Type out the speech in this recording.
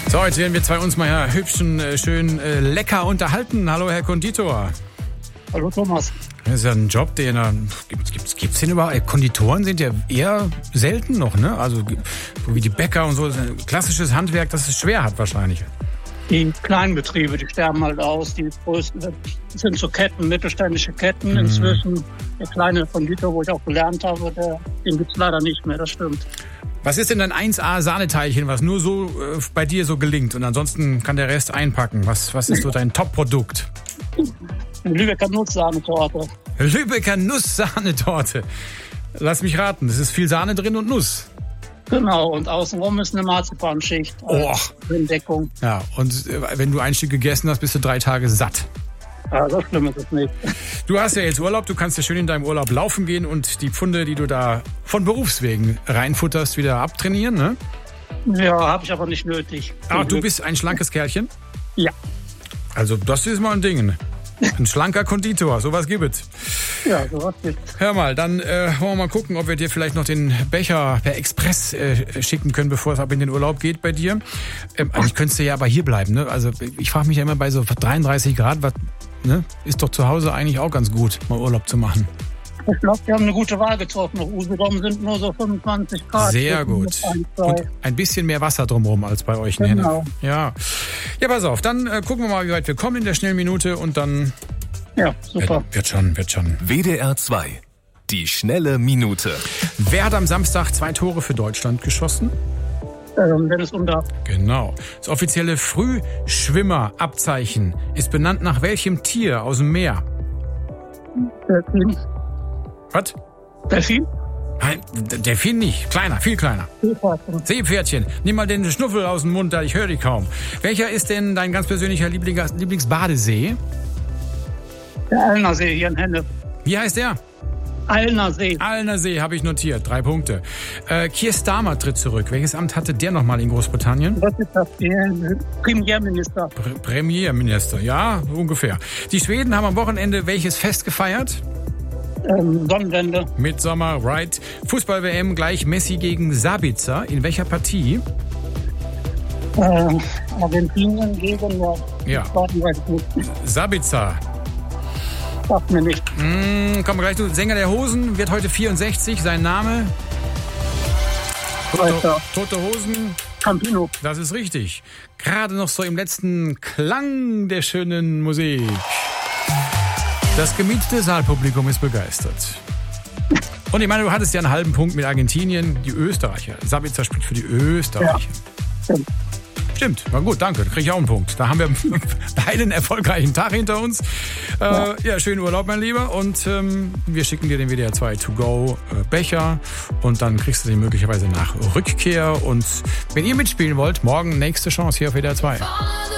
So, jetzt werden wir zwei uns mal ja hübschen, schön lecker unterhalten. Hallo, Herr Konditor. Hallo, Thomas. Das ist ja ein Job, den gibt's den überall? Konditoren sind ja eher selten noch, ne? Also so wie die Bäcker und so, das ist ein klassisches Handwerk, das es schwer hat wahrscheinlich. Die kleinen Betriebe, die sterben halt aus. Die größten sind so Ketten, mittelständische Ketten. Inzwischen der kleine Konditor, wo ich auch gelernt habe, den gibt's leider nicht mehr, das stimmt. Was ist denn dein 1A-Sahneteilchen, was nur so bei dir so gelingt und ansonsten kann der Rest einpacken? Was ist so dein Top-Produkt? Lübecker Nusssahnetorte. Lübecker Nusssahnetorte. Lass mich raten, es ist viel Sahne drin und Nuss. Genau, und außenrum ist eine Marzipanschicht. Deckung. Ja, und wenn du ein Stück gegessen hast, bist du 3 Tage satt. Ja, so schlimm ist es nicht. Du hast ja jetzt Urlaub, du kannst ja schön in deinem Urlaub laufen gehen und die Pfunde, die du da von Berufswegen reinfutterst, wieder abtrainieren, ne? Ja, habe ich aber nicht nötig. Ach, du bist ein schlankes Kerlchen? Ja. Also das ist mal ein Ding, ne? Ein schlanker Konditor, sowas gibt es. Ja, sowas gibt's. Hör mal, dann wollen wir mal gucken, ob wir dir vielleicht noch den Becher per Express schicken können, bevor es ab in den Urlaub geht bei dir. Eigentlich könntest du ja aber hier bleiben, ne? Also ich frage mich ja immer bei so 33 Grad, ne? Ist doch zu Hause eigentlich auch ganz gut, mal Urlaub zu machen. Ich glaube, wir haben eine gute Wahl getroffen. Auf Usedom sind nur so 25 Grad. Sehr gut. Und ein bisschen mehr Wasser drumherum als bei euch. Genau. Ja, pass auf. Dann gucken wir mal, wie weit wir kommen in der Schnellminute und dann... Ja, super. Wird schon. WDR 2. Die schnelle Minute. Wer hat am Samstag 2 Tore für Deutschland geschossen? Dennis Undaff. Genau. Das offizielle Frühschwimmerabzeichen ist benannt nach welchem Tier aus dem Meer? Delfin. Was? Delfin? Nein, Delfin nicht. Kleiner, viel kleiner. Seepferdchen. Nimm mal den Schnuffel aus dem Mund, da ich höre dich kaum. Welcher ist denn dein ganz persönlicher Lieblingsbadesee? Der Allner See hier in Henne. Wie heißt der? Allner See. Allner See, habe ich notiert. 3 Punkte. Keir Starmer tritt zurück. Welches Amt hatte der nochmal in Großbritannien? Was ist das? Premierminister. Premierminister, ja, ungefähr. Die Schweden haben am Wochenende welches Fest gefeiert? Sonnenwende. Midsommer, right. Fußball-WM gleich Messi gegen Sabitzer. In welcher Partie? Argentinien gegen... Ja. Sabitzer. Sagt mir nicht. Kommen wir gleich zu. Sänger der Hosen wird heute 64. Sein Name? Tote Hosen. Campino. Das ist richtig. Gerade noch so im letzten Klang der schönen Musik. Das gemietete Saalpublikum ist begeistert. Und ich meine, du hattest ja einen halben Punkt mit Argentinien. Die Österreicher. Sabitzer spielt für die Österreicher. Ja. Stimmt, na gut, danke, dann kriege ich auch einen Punkt. Da haben wir beide einen erfolgreichen Tag hinter uns. Ja, schönen Urlaub, mein Lieber. Und wir schicken dir den WDR 2 To-Go Becher. Und dann kriegst du den möglicherweise nach Rückkehr. Und wenn ihr mitspielen wollt, morgen nächste Chance hier auf WDR 2.